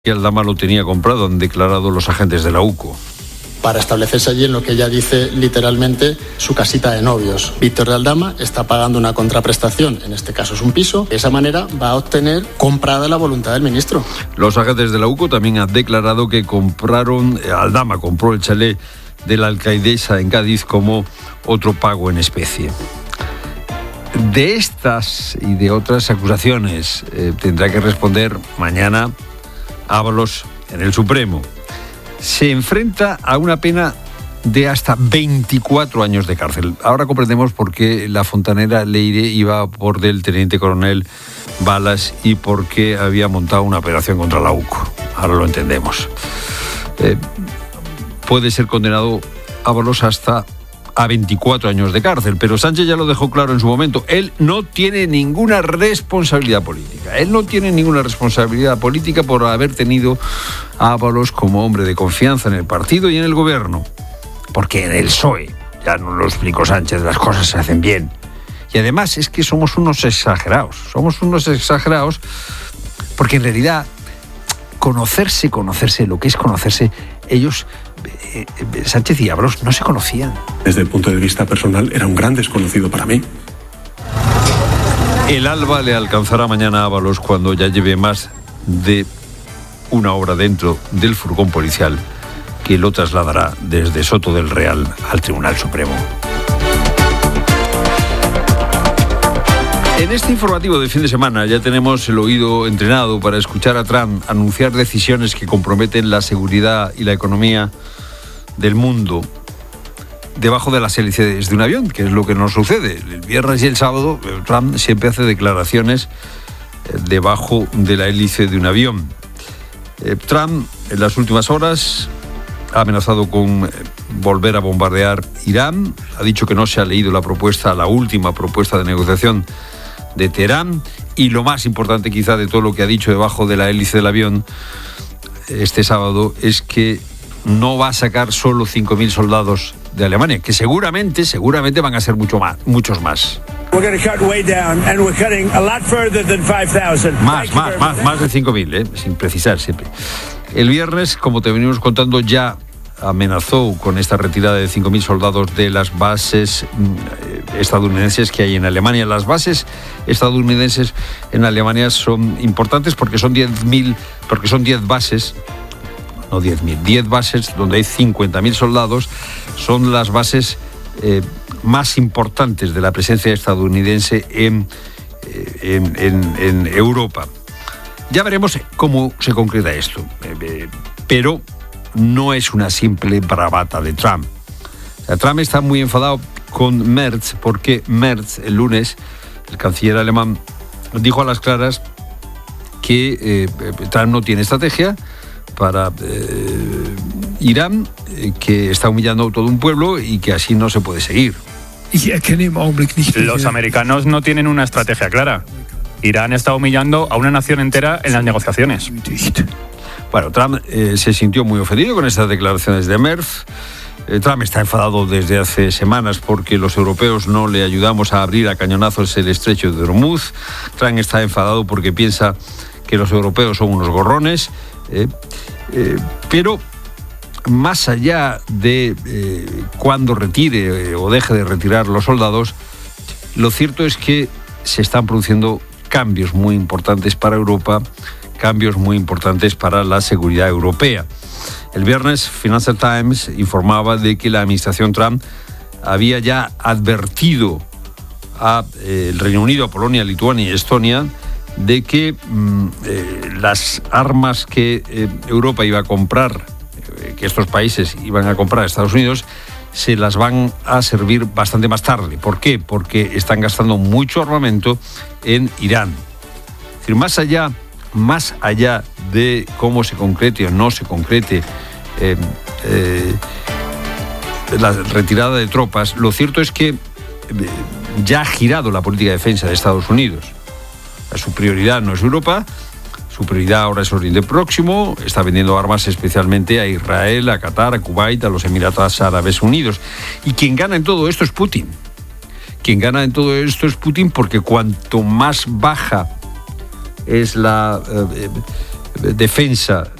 Y Aldama lo tenía comprado, han declarado los agentes de la UCO. Para establecerse allí en lo que ella dice literalmente su casita de novios. Víctor de Aldama está pagando una contraprestación, en este caso es un piso. De esa manera va a obtener comprada la voluntad del ministro. Los agentes de la UCO también han declarado que Aldama compró el chalet de la alcaidesa en Cádiz como otro pago en especie. De estas y de otras acusaciones tendrá que responder mañana Ábalos en el Supremo. Se enfrenta a una pena de hasta 24 años de cárcel. Ahora comprendemos por qué la fontanera Leire iba por del teniente coronel Balas y por qué había montado una operación contra la UCO. Ahora lo entendemos. Puede ser condenado Ábalos hasta a 24 años de cárcel, pero Sánchez ya lo dejó claro en su momento. Él no tiene ninguna responsabilidad política. Él no tiene ninguna responsabilidad política por haber tenido a Ábalos como hombre de confianza en el partido y en el gobierno. Porque en el PSOE, ya nos lo explicó Sánchez, las cosas se hacen bien. Y además es que somos unos exagerados. Somos unos exagerados porque en realidad conocerse, lo que es conocerse, ellos... Sánchez y Ábalos no se conocían. Desde el punto de vista personal era un gran desconocido para mí. El alba le alcanzará mañana a Ábalos cuando ya lleve más de una hora dentro del furgón policial que lo trasladará desde Soto del Real al Tribunal Supremo. En este informativo de fin de semana ya tenemos el oído entrenado para escuchar a Trump anunciar decisiones que comprometen la seguridad y la economía del mundo debajo de las hélices de un avión, que es lo que nos sucede. El viernes y el sábado Trump siempre hace declaraciones debajo de la hélice de un avión. Trump en las últimas horas ha amenazado con volver a bombardear Irán, ha dicho que no se ha leído la última propuesta de negociación de Teherán, y lo más importante quizá de todo lo que ha dicho debajo de la hélice del avión este sábado es que no va a sacar solo 5.000 soldados de Alemania, que seguramente van a ser muchos más. Más de 5.000, sin precisar siempre. El viernes, como te venimos contando, ya amenazó con esta retirada de 5.000 soldados de las bases estadounidenses que hay en Alemania. Las bases estadounidenses en Alemania son importantes porque son 10 bases, no 10.000, 10 bases donde hay 50.000 soldados. Son las bases más importantes de la presencia estadounidense en Europa. Ya veremos cómo se concreta esto, pero no es una simple bravata de Trump. O sea, Trump está muy enfadado con Merz porque Merz, el lunes, el canciller alemán, dijo a las claras que Trump no tiene estrategia para Irán, que está humillando a todo un pueblo y que así no se puede seguir. Los americanos no tienen una estrategia clara. Irán está humillando a una nación entera en las negociaciones. Bueno, Trump se sintió muy ofendido con estas declaraciones de Merz. Trump está enfadado desde hace semanas porque los europeos no le ayudamos a abrir a cañonazos el estrecho de Hormuz. Trump está enfadado porque piensa que los europeos son unos gorrones. Pero más allá de cuándo retire o deje de retirar los soldados, lo cierto es que se están produciendo cambios muy importantes para Europa, cambios muy importantes para la seguridad europea. El viernes, Financial Times informaba de que la administración Trump había ya advertido a el Reino Unido, a Polonia, Lituania y Estonia de que las armas que Europa iba a comprar, que estos países iban a comprar a Estados Unidos, se las van a servir bastante más tarde. ¿Por qué? Porque están gastando mucho armamento en Irán. Es decir, más allá de cómo se concrete o no se concrete la retirada de tropas, lo cierto es que ya ha girado la política de defensa de Estados Unidos. Su prioridad no es Europa, su prioridad ahora es Oriente Próximo, está vendiendo armas especialmente a Israel, a Qatar, a Kuwait, a los Emiratos Árabes Unidos. Y quien gana en todo esto es Putin. Porque cuanto más baja es la defensa